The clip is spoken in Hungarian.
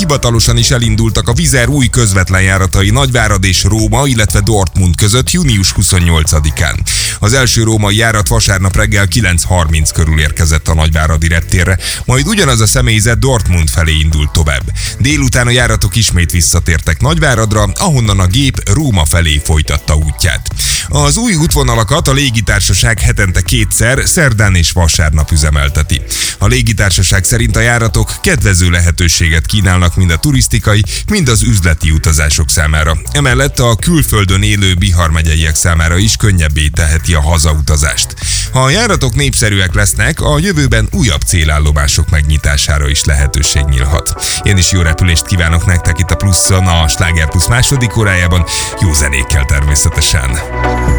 hivatalosan is elindultak a Wizz Air új közvetlen járatai Nagyvárad és Róma, illetve Dortmund között június 28-án. Az első római járat vasárnap reggel 9:30 körül érkezett a nagyváradi reptérre, majd ugyanaz a személyzet Dortmund felé indult tovább. Délután a járatok ismét visszatértek Nagyváradra, ahonnan a gép Róma felé folytatta útját. Az új útvonalakat a légitársaság hetente kétszer, szerdán és vasárnap üzemelteti. A légitársaság szerint a járatok kedvező lehetőséget kínálnak mind a turisztikai, mind az üzleti utazások számára. Emellett a külföldön élő Bihar megyeiek számára is könnyebbé teheti a hazautazást. Ha a járatok népszerűek lesznek, a jövőben újabb célállomások megnyitására is lehetőség nyílhat. Én is jó repülést kívánok nektek itt a Pluszon, a Sláger Plusz második órájában, jó zenékkel természetesen.